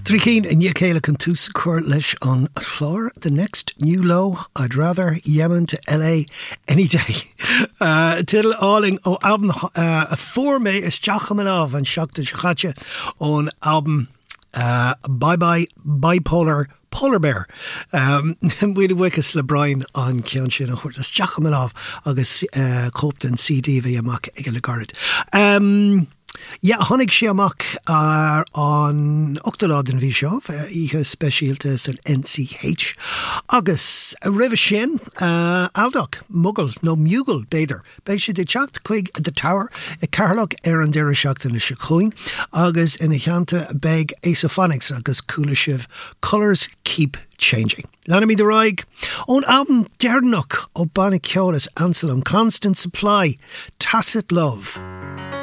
Three keen in Yekela can two secure lesh on floor. The next new low, I'd rather Yemen to LA any day. Tiddle alling o album voor me is Chachamalov and Shakta Shakhacha on album Bye Bye Bipolar Polar Bear. We'd wickus LeBron on Kianshin or the Chachamalov agus Copton CD via Mac Igalagarret. Ja, honnig sé amach an Octolad in Vishav, ihe specialtas an NCH. Agus river sin, Aldach, Muggle, no Mughal, Bader. Beishe de Chacht, Quig, the Tower, a Carlock, Aaron Derrishacht and a Shakoin. Agus in a Chanta, Beg, Asophonics, agus Kulishiv, Colours Keep Changing. Lanami the Raig, on album Dernuk, Obana Kiolis, Anselm, Constant Supply, Tacit Love.